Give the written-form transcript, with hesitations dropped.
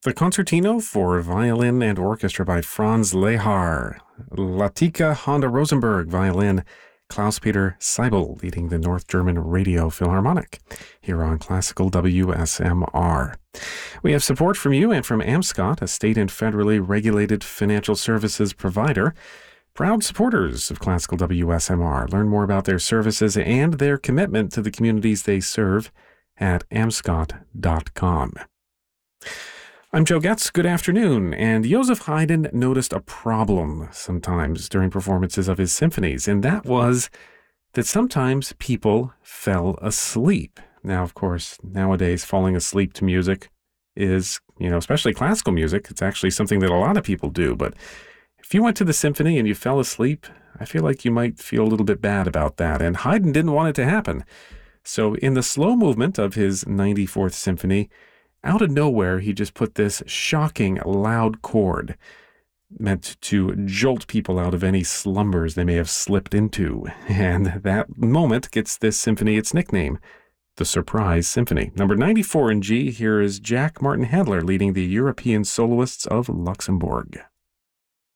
The Concertino for Violin and Orchestra by Franz Lehár. Latika Honda Rosenberg, violin. Klaus-Peter Seibel leading the North German Radio Philharmonic here on Classical WSMR. We have support from you and from AmScot, a state and federally regulated financial services provider. Proud supporters of Classical WSMR. Learn more about their services and their commitment to the communities they serve at amscot.com. I'm Joe Getz. Good afternoon. And Joseph Haydn noticed a problem sometimes during performances of his symphonies, and that was that sometimes people fell asleep. Now, of course, nowadays falling asleep to music is, especially classical music, it's actually something that a lot of people do. But if you went to the symphony and you fell asleep, I feel like you might feel a little bit bad about that. And Haydn didn't want it to happen. So in the slow movement of his 94th Symphony, out of nowhere, he just put this shocking, loud chord meant to jolt people out of any slumbers they may have slipped into. And that moment gets this symphony its nickname, the Surprise Symphony. Number 94 in G, here is Jack Martin Handler leading the European Soloists of Luxembourg.